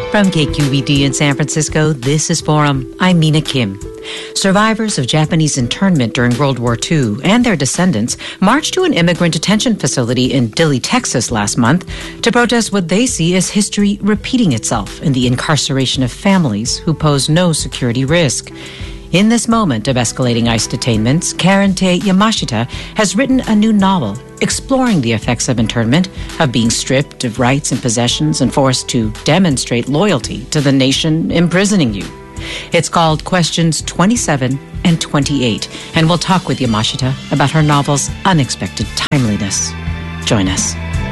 From KQED in San Francisco, this is Forum. I'm Mina Kim. Survivors of Japanese internment during World War II and their descendants marched to an immigrant detention facility in Dilley, Texas last month to protest what they see as history repeating itself in the incarceration of families who pose no security risk. In this moment of escalating ICE detainments, Karente Yamashita has written a new novel exploring the effects of internment, of being stripped of rights and possessions and forced to demonstrate loyalty to the nation imprisoning you. It's called Questions 27 and 28, and we'll talk with Yamashita about her novel's unexpected timeliness. Join us.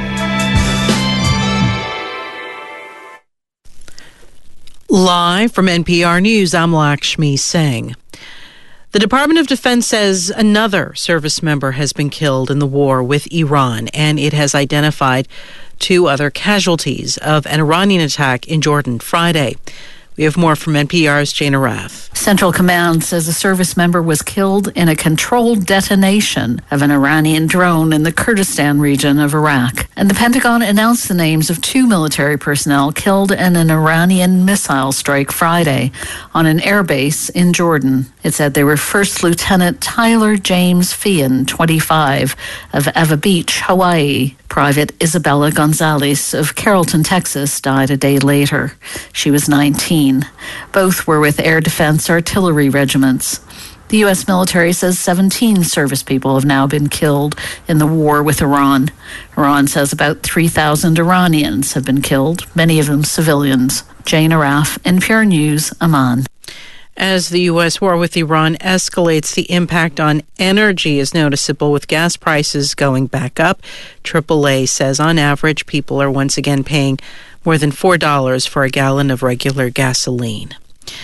Live from NPR News, I'm Lakshmi Singh. The Department of Defense says another service member has been killed in the war with Iran, and it has identified 2 other casualties of an Iranian attack in Jordan Friday. We have more from NPR's Jana Raff. Central Command says a service member was killed in a controlled detonation of an Iranian drone in the Kurdistan region of Iraq. And the Pentagon announced the names of 2 military personnel killed in an Iranian missile strike Friday on an airbase in Jordan. It said they were First Lieutenant Tyler James Feehan, 25, of Eva Beach, Hawaii. Private Isabella Gonzalez of Carrollton, Texas, died a day later. She was 19. Both were with Air Defense Artillery regiments. The U.S. military says 17 service people have now been killed in the war with Iran. Iran says about 3,000 Iranians have been killed, many of them civilians. Jane Araf, NPR News, Amman. As the U.S. war with Iran escalates, the impact on energy is noticeable, with gas prices going back up. AAA says on average, people are once again paying more than $4 for a gallon of regular gasoline.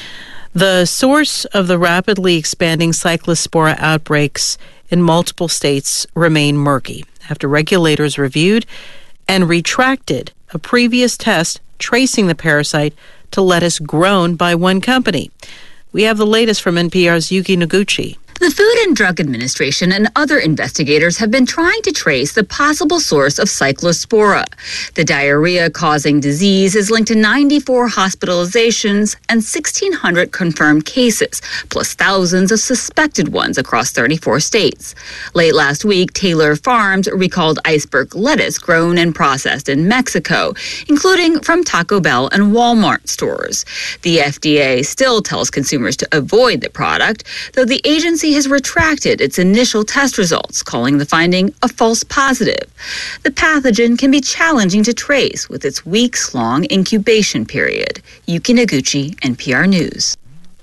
The source of the rapidly expanding cyclospora outbreaks in multiple states remain murky after regulators reviewed and retracted a previous test tracing the parasite to lettuce grown by one company. We have the latest from NPR's Yuki Noguchi. The Food and Drug Administration and other investigators have been trying to trace the possible source of cyclospora. The diarrhea-causing disease is linked to 94 hospitalizations and 1,600 confirmed cases, plus thousands of suspected ones across 34 states. Late last week, Taylor Farms recalled iceberg lettuce grown and processed in Mexico, including from Taco Bell and Walmart stores. The FDA still tells consumers to avoid the product, though the agency has retracted its initial test results, calling the finding a false positive. The pathogen can be challenging to trace with its weeks-long incubation period. Yuki Noguchi, NPR News.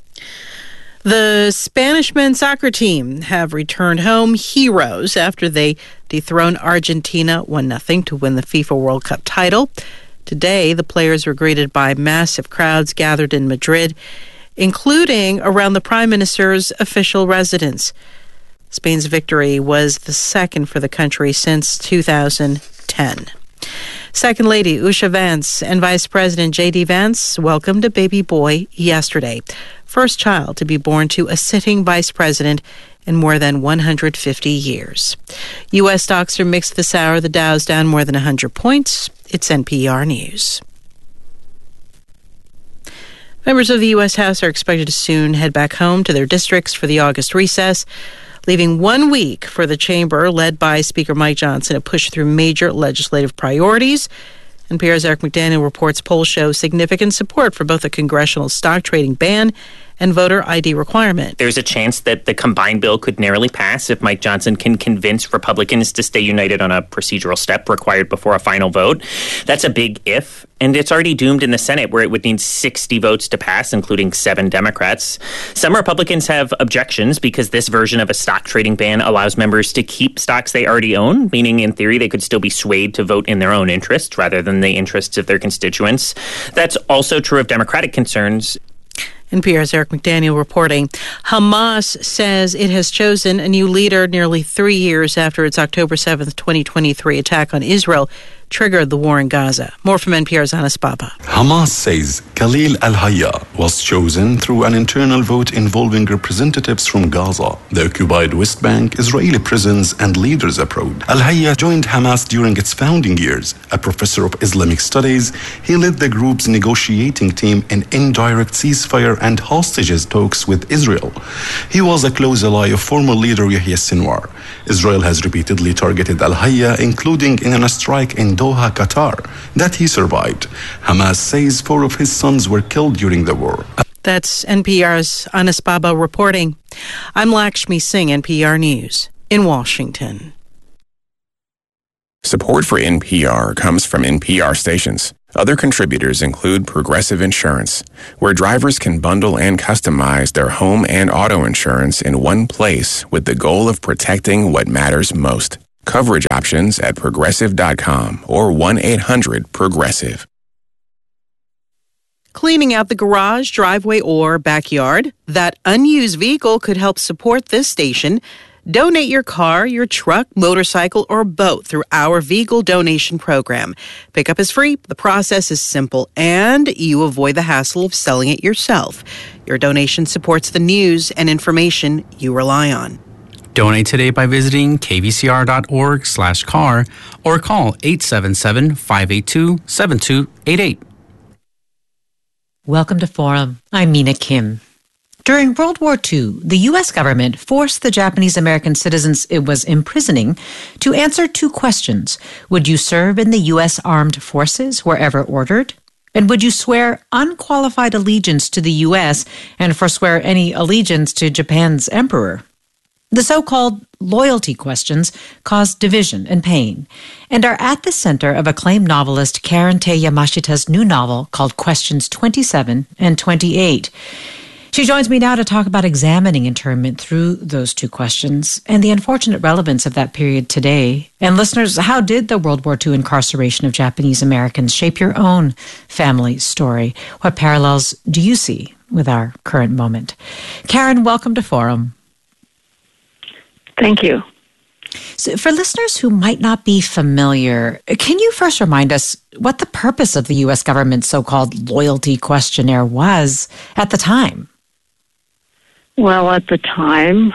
The Spanish men's soccer team have returned home heroes after they dethroned Argentina 1-0 to win the FIFA World Cup title. Today, the players were greeted by massive crowds gathered in Madrid, including around the Prime Minister's official residence. Spain's victory was the second for the country since 2010. Second Lady Usha Vance and Vice President J.D. Vance welcomed a baby boy yesterday, first child to be born to a sitting vice president in more than 150 years. U.S. stocks are mixed this hour. The Dow's down more than 100 points. It's NPR News. Members of the U.S. House are expected to soon head back home to their districts for the August recess, leaving 1 week for the chamber, led by Speaker Mike Johnson, to push through major legislative priorities. NPR's Eric McDaniel reports polls show significant support for both a congressional stock trading ban and voter ID requirement. There's a chance that the combined bill could narrowly pass if Mike Johnson can convince Republicans to stay united on a procedural step required before a final vote. That's a big if, and it's already doomed in the Senate, where it would need 60 votes to pass, including 7 Democrats. Some Republicans have objections because this version of a stock trading ban allows members to keep stocks they already own, meaning in theory they could still be swayed to vote in their own interest rather than the interests of their constituents. That's also true of Democratic concerns. NPR's Eric McDaniel reporting. Hamas says it has chosen a new leader nearly 3 years after its October 7th, 2023 attack on Israel triggered the war in Gaza. More from NPR's Anas Baba. Hamas says Khalil al-Hayya was chosen through an internal vote involving representatives from Gaza, the occupied West Bank, Israeli prisons, and leaders abroad. Al-Hayya joined Hamas during its founding years. A professor of Islamic studies, he led the group's negotiating team in indirect ceasefire and hostages talks with Israel. He was a close ally of former leader Yahya Sinwar. Israel has repeatedly targeted al-Hayya, including in a strike in Doha, Qatar, that he survived. Hamas says 4 of his sons were killed during the war. That's NPR's Anas Baba reporting. I'm Lakshmi Singh, NPR News, in Washington. Support for NPR comes from NPR stations. Other contributors include Progressive Insurance, where drivers can bundle and customize their home and auto insurance in one place with the goal of protecting what matters most. Coverage options at progressive.com or 1-800-PROGRESSIVE. Cleaning out the garage, driveway, or backyard, that unused vehicle could help support this station. Donate your car, your truck, motorcycle, or boat through our vehicle donation program. Pickup is free, the process is simple, and you avoid the hassle of selling it yourself. Your donation supports the news and information you rely on. Donate today by visiting kvcr.org/car or call 877-582-7288. Welcome to Forum. I'm Mina Kim. During World War II, the U.S. government forced the Japanese American citizens it was imprisoning to answer 2 questions. Would you serve in the U.S. Armed Forces wherever ordered? And would you swear unqualified allegiance to the U.S. and forswear any allegiance to Japan's emperor? The so-called loyalty questions caused division and pain and are at the center of acclaimed novelist Karen Tei Yamashita's new novel called Questions 27 and 28. She joins me now to talk about examining internment through those 2 questions and the unfortunate relevance of that period today. And listeners, how did the World War II incarceration of Japanese Americans shape your own family story? What parallels do you see with our current moment? Karen, welcome to Forum. Thank you. So for listeners who might not be familiar, can you first remind us what the purpose of the U.S. government's so-called loyalty questionnaire was at the time? Well, at the time,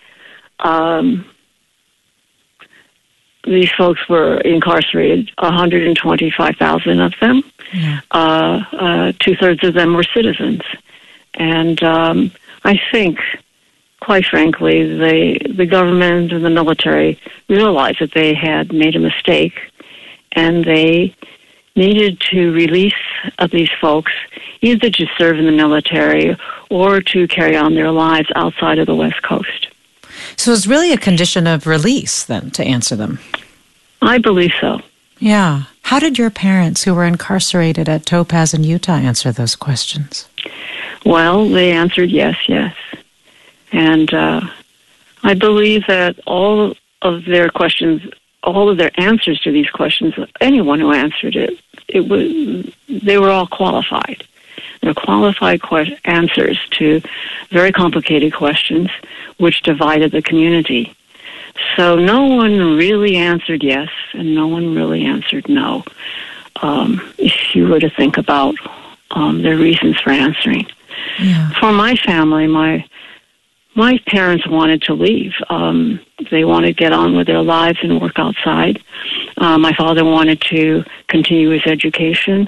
these folks were incarcerated, 125,000 of them. Yeah. 2/3 of them were citizens. And I think, quite frankly, the government and the military realized that they had made a mistake, and they needed to release these folks either to serve in the military or to carry on their lives outside of the West Coast. So it's really a condition of release, then, to answer them? I believe so. Yeah. How did your parents, who were incarcerated at Topaz in Utah, answer those questions? Well, they answered yes. And I believe that all of their questions, all of their answers to these questions, anyone who answered they were all qualified. They're qualified answers to very complicated questions which divided the community. So no one really answered yes, and no one really answered no, if you were to think about their reasons for answering. Yeah. For my family, my parents wanted to leave. They wanted to get on with their lives and work outside. My father wanted to continue his education.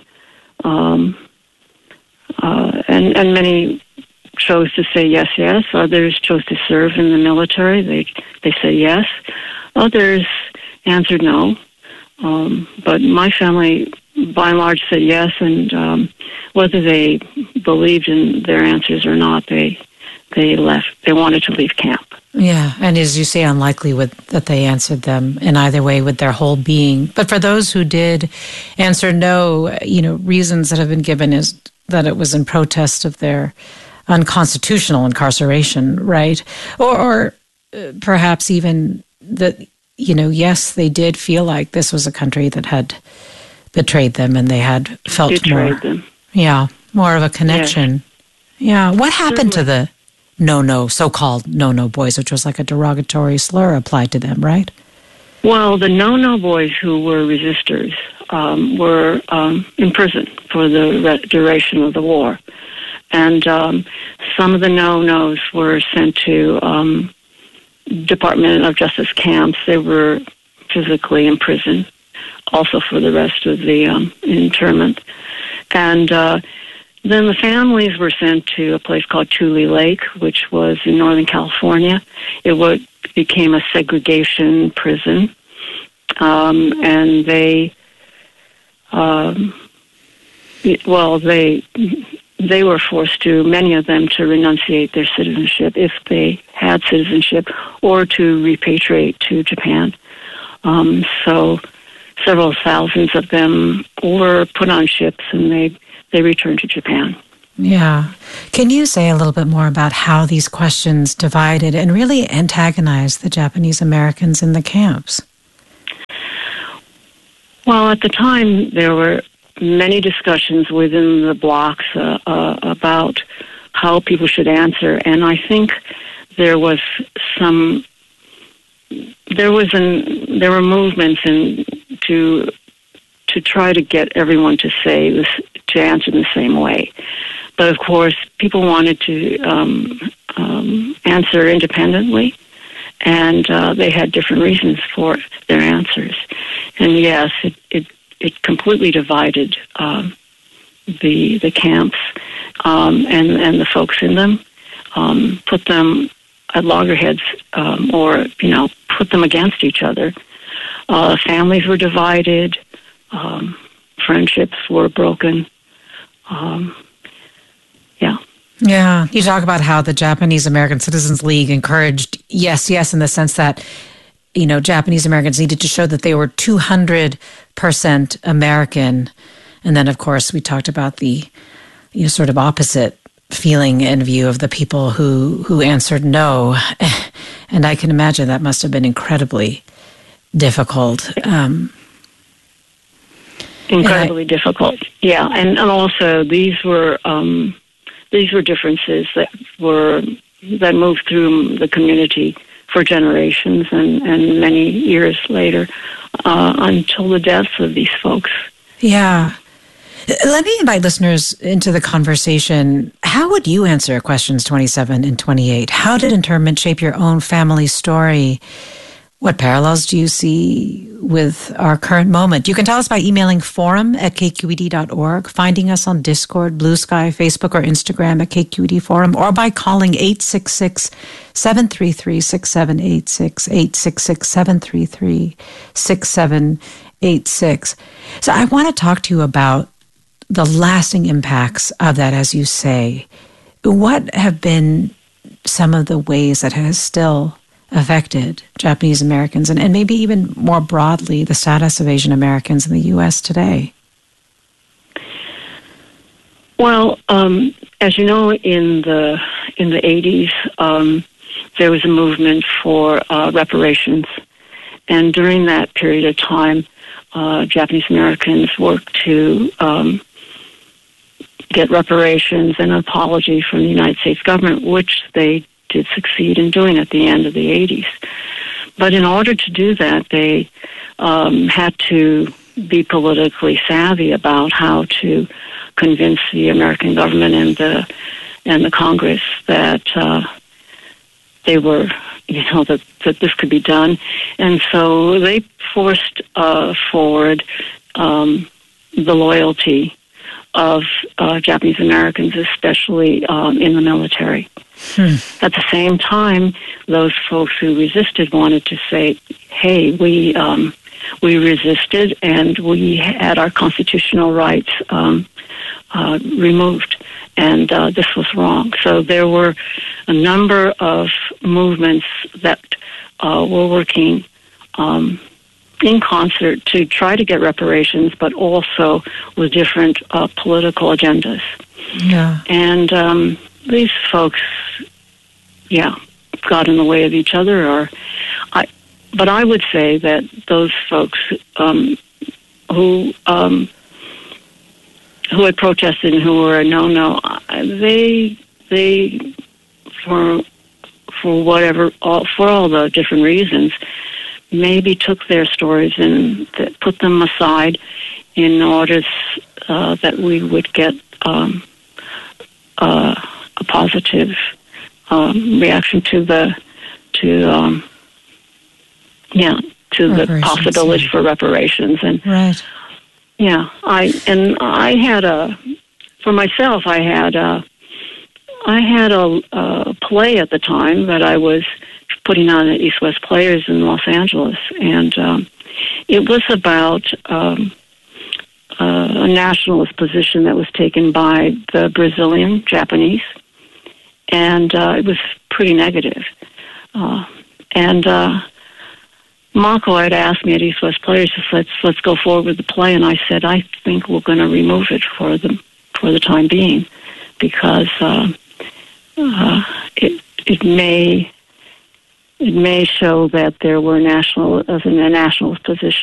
And many chose to say yes. Others chose to serve in the military. They said yes. Others answered no. But my family, by and large, said yes. And whether they believed in their answers or not, they left. They wanted to leave camp. Yeah, and as you say, unlikely that they answered them in either way with their whole being. But for those who did answer no, reasons that have been given is that it was in protest of their unconstitutional incarceration, right? Or perhaps even that, yes, they did feel like this was a country that had betrayed them and they had felt more of a connection. Yeah. What happened to the so-called no boys, which was like a derogatory slur applied to them, right? Well, the no-no boys who were resistors were in prison for the duration of the war. And some of the no-nos were sent to Department of Justice camps. They were physically in prison also for the rest of the internment. And then the families were sent to a place called Tule Lake, which was in Northern California. It became a segregation prison. And they were forced to, many of them, to renunciate their citizenship if they had citizenship, or to repatriate to Japan. So several thousands of them were put on ships and they returned to Japan. Yeah. Can you say a little bit more about how these questions divided and really antagonized the Japanese Americans in the camps? Well, at the time, there were many discussions within the blocks about how people should answer, and I think there were movements to try to get everyone to say this, to answer in the same way. But of course, people wanted to answer independently, and they had different reasons for their answers. And yes, it completely divided the camps and the folks in them, put them at loggerheads, or put them against each other. Families were divided, friendships were broken. Yeah, you talk about how the Japanese American Citizens League encouraged yes, in the sense that, Japanese Americans needed to show that they were 200% American. And then, of course, we talked about the, sort of opposite feeling and view of the people who answered no. And I can imagine that must have been incredibly difficult. Incredibly difficult, yeah. And also, these were differences that moved through the community for generations and many years later, until the deaths of these folks. Yeah. Let me invite listeners into the conversation. How would you answer questions 27 and 28? How did internment shape your own family story? What parallels do you see with our current moment? You can tell us by emailing forum@kqed.org, finding us on Discord, Blue Sky, Facebook, or Instagram at KQED Forum, or by calling 866-733-6786, 866-733-6786. So I want to talk to you about the lasting impacts of that, as you say. What have been some of the ways that has still affected Japanese Americans and maybe even more broadly the status of Asian Americans in the U.S. today? Well, as you know, in the 80s, there was a movement for reparations, and during that period of time, Japanese Americans worked to get reparations and an apology from the United States government, which they did succeed in doing at the end of the 80s. But in order to do that, they had to be politically savvy about how to convince the American government and the Congress that they were, that this could be done. And so they forced forward the loyalty of Japanese Americans, especially in the military. At the same time, those folks who resisted wanted to say, hey, we resisted and we had our constitutional rights removed, and this was wrong. So there were a number of movements that were working in concert to try to get reparations, but also with different political agendas. Yeah. And these folks, got in the way of each other. But I would say that those folks who had protested and who were a no-no, they for all the different reasons, maybe took their stories and put them aside in order that we would get a positive reaction to the possibility for reparations. And right. Yeah, I had for myself, I had a play at the time that I was putting on at East West Players in Los Angeles, and it was about a nationalist position that was taken by the Brazilian Japanese, and it was pretty negative. And Marco had asked me at East West Players, let's go forward with the play, and I said, I think we're going to remove it for the time being, because it may show that there were a nationalist position